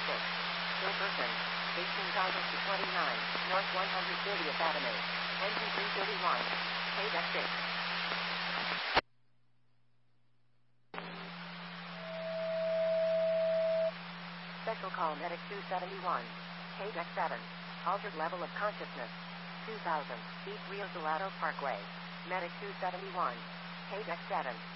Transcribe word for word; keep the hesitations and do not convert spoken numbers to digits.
six. Still person. eighteen thousand to twenty-nine. North one hundred thirtieth Avenue. Engine three thirty-one. K deck six. Special call medic two seventy-one. K deck seven. Altered level of consciousness. two thousand. East Rio Salado Parkway. Medic two seventy-one. K deck seven.